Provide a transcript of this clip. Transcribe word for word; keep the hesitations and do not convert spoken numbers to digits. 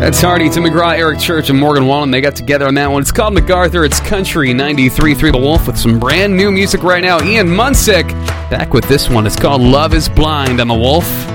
That's Hardy, Tim McGraw, Eric Church, and Morgan Wallen. They got together on that one. It's called MacArthur. It's Country ninety-three point three The Wolf with some brand new music right now. Ian Munsick back with this one. It's called Love is Blind on The Wolf.